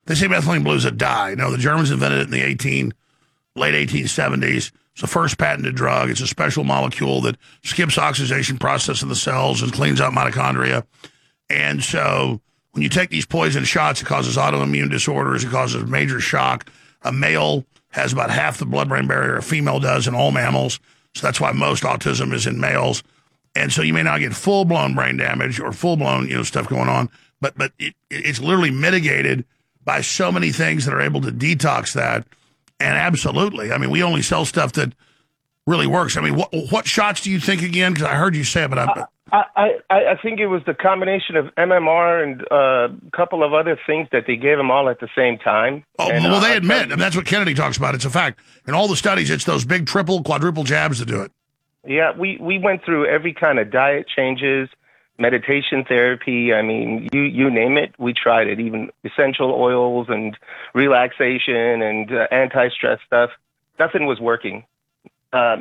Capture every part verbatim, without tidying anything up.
They say methylene blue is a dye. No, the Germans invented it in the eighteen, late eighteen seventies. It's the first patented drug. It's a special molecule that skips oxidation process in the cells and cleans out mitochondria. And so when you take these poison shots, it causes autoimmune disorders. It causes major shock. A male has about half the blood-brain barrier a female does in all mammals. So that's why most autism is in males. And so you may not get full-blown brain damage or full-blown, you know, stuff going on, but but it, it's literally mitigated by so many things that are able to detox that. And absolutely, I mean, we only sell stuff that really works. I mean, what what shots do you think again? Because I heard you say it, but I, I, I I think it was the combination of M M R and uh, a couple of other things that they gave them all at the same time. Oh, and, well, uh, they I admit, and that's what Kennedy talks about. It's a fact. In all the studies, it's those big triple, quadruple jabs that do it. Yeah, we, we went through every kind of diet changes, meditation therapy. I mean, you, you name it, we tried it, even essential oils and relaxation and uh, anti-stress stuff. Nothing was working. Uh,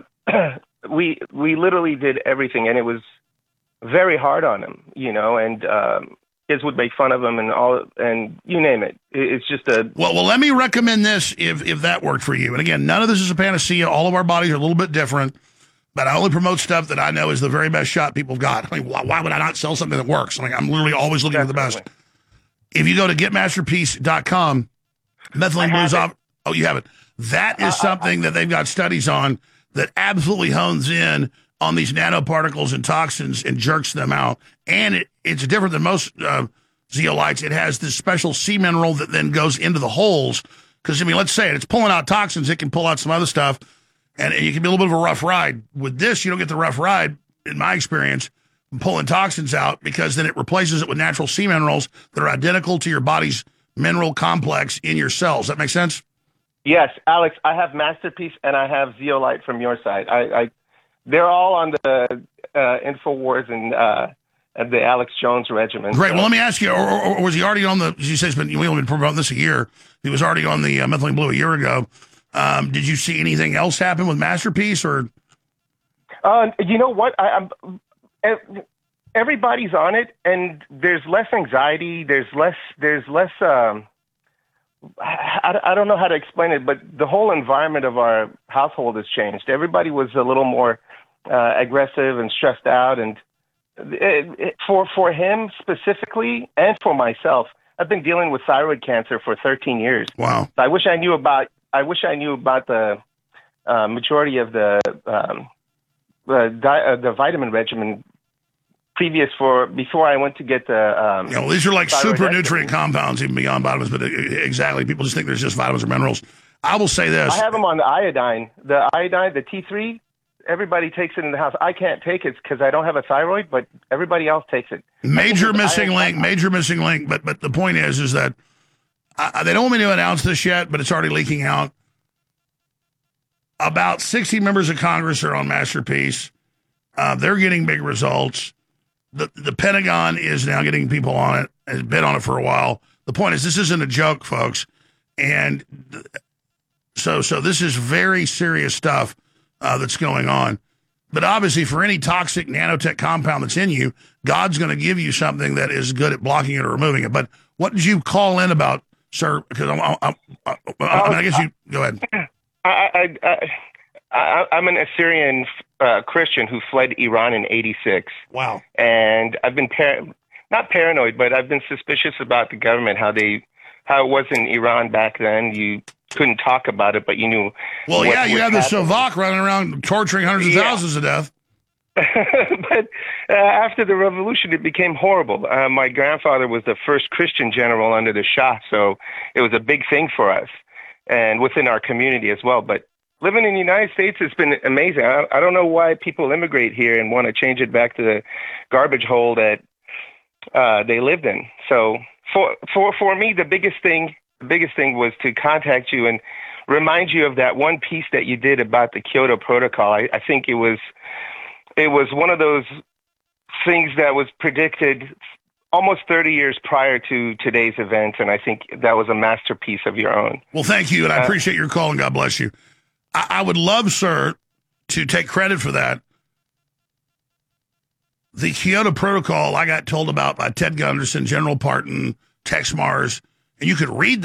we we literally did everything, and it was very hard on him, you know, and um, kids would make fun of him and all, and you name it. it. It's just a... Well, well, let me recommend this if, if that worked for you. And again, none of this is a panacea. All of our bodies are a little bit different. But I only promote stuff that I know is the very best shot people have got. I mean, why, why would I not sell something that works? I mean, I'm literally always looking Definitely. for the best. If you go to get masterpiece dot com, methylene blue's off. Oh, you have it. That is uh, something I, I, that they've got studies on that absolutely hones in on these nanoparticles and toxins and jerks them out. And it, it's different than most uh, zeolites. It has this special C mineral that then goes into the holes. Because, I mean, let's say it, it's pulling out toxins. It can pull out some other stuff. And you can be a little bit of a rough ride. With this, you don't get the rough ride, in my experience, pulling toxins out, because then it replaces it with natural C minerals that are identical to your body's mineral complex in your cells. That make sense? Yes, Alex, I have Masterpiece and I have Zeolite from your side. I, I they're all on the uh, InfoWars and, uh, and the Alex Jones regimen. Great. So. Well, let me ask you, or, or, or was he already on the, you say it's been, we only been promoting this a year. He was already on the uh, methylene blue a year ago. Um, did you see anything else happen with Masterpiece, or? Uh, you know what? I, I'm, everybody's on it, and there's less anxiety. There's less. There's less. Um, I, I don't know how to explain it, but the whole environment of our household has changed. Everybody was a little more uh, aggressive and stressed out, and it, it, for for him specifically, and for myself, I've been dealing with thyroid cancer for thirteen years. Wow! I wish I knew about. I wish I knew about the uh, majority of the um, uh, di- uh, the vitamin regimen previous for before I went to get the. Um, you know, these are like super nutrient estrogen. compounds, even beyond vitamins. But exactly, people just think there's just vitamins or minerals. I will say this: I have them on the iodine. The iodine, the T three. Everybody takes it in the house. I can't take it because I don't have a thyroid, but everybody else takes it. Major missing link. Major missing link. But but the point is, is that. Uh, they don't want me to announce this yet, but it's already leaking out. About sixty members of Congress are on Masterpiece. Uh, they're getting big results. The the Pentagon is now getting people on it, has been on it for a while. The point is, this isn't a joke, folks. And so so this is very serious stuff uh, that's going on. But obviously, for any toxic nanotech compound that's in you, God's going to give you something that is good at blocking it or removing it. But what did you call in about, sir? Because I'm, I'm, I'm, I'm, I, mean, I guess you go ahead. I, I, I, I'm an Assyrian uh, Christian who fled Iran in eighty-six. Wow. And I've been par- not paranoid, but I've been suspicious about the government, how they, how it was in Iran back then. You couldn't talk about it, but you knew. Well, yeah, you have the Savak running around torturing hundreds of yeah. thousands to death. But uh, after the revolution, it became horrible. Uh, my grandfather was the first Christian general under the Shah, so it was a big thing for us and within our community as well. But living in the United States has been amazing. I, I don't know why people immigrate here and want to change it back to the garbage hole that uh, they lived in. So for for for me, the biggest thing, the biggest thing was to contact you and remind you of that one piece that you did about the Kyoto Protocol. I, I think it was. It was one of those things that was predicted almost thirty years prior to today's event, and I think that was a masterpiece of your own. Well, thank you, and I appreciate your call, and God bless you. I, I would love, sir, to take credit for that. The Kyoto Protocol I got told about by Ted Gunderson, General Parton, Tex Mars, and you could read